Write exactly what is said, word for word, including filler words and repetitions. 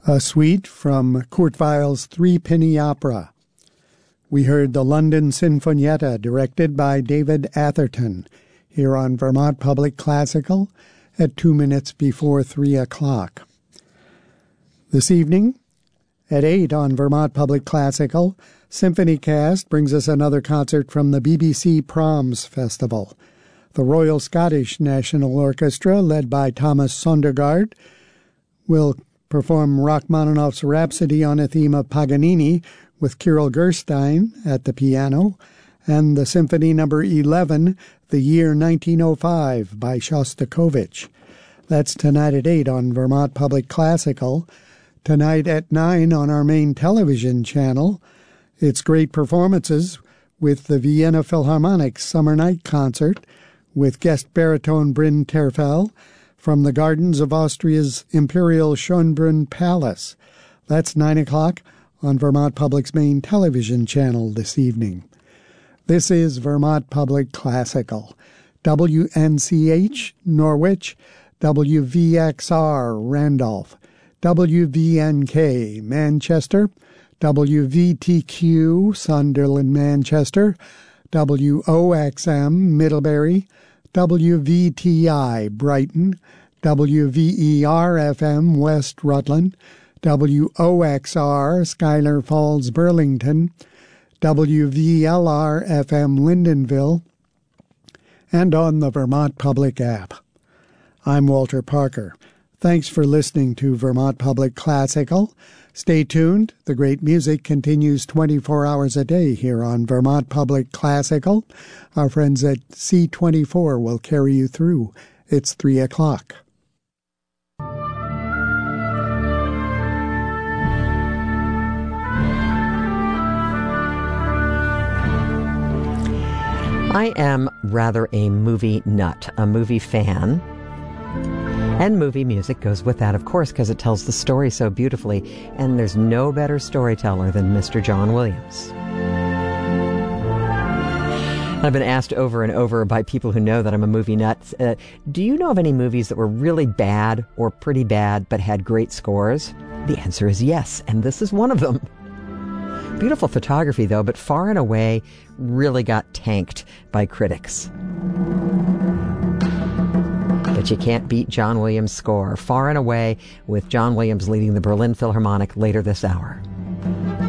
A suite from Kurt Weill's Three-Penny Opera. We heard the London Sinfonietta, directed by David Atherton, here on Vermont Public Classical at two minutes before three o'clock. This evening, at eight on Vermont Public Classical, SymphonyCast brings us another concert from the B B C Proms Festival. The Royal Scottish National Orchestra, led by Thomas Sondergaard, will perform Rachmaninoff's Rhapsody on a theme of Paganini with Kirill Gerstein at the piano, and the Symphony Number eleven, The Year nineteen oh five, by Shostakovich. That's tonight at eight on Vermont Public Classical. Tonight at nine on our main television channel, it's great performances with the Vienna Philharmonic Summer Night Concert with guest baritone Bryn Terfel from the gardens of Austria's Imperial Schönbrunn Palace. That's nine o'clock on Vermont Public's main television channel this evening. This is Vermont Public Classical. W N C H, Norwich, W V X R, Randolph, W V N K, Manchester, W V T Q, Sunderland, Manchester, W O X M, Middlebury, W V T I, Brighton, W V E R F M, West Rutland, W O X R, Schuyler Falls, Burlington, W V L R F M, Lyndonville, and on the Vermont Public app. I'm Walter Parker. Thanks for listening to Vermont Public Classical. Stay tuned. The great music continues twenty-four hours a day here on Vermont Public Classical. Our friends at C twenty-four will carry you through. It's three o'clock. I am rather a movie nut, a movie fan. And movie music goes with that, of course, because it tells the story so beautifully. And there's no better storyteller than Mister John Williams. I've been asked over and over by people who know that I'm a movie nut, uh, do you know of any movies that were really bad or pretty bad but had great scores? The answer is yes, and this is one of them. Beautiful photography, though, but far and away really got tanked by critics. But you can't beat John Williams' score, Far and Away, with John Williams leading the Berlin Philharmonic later this hour.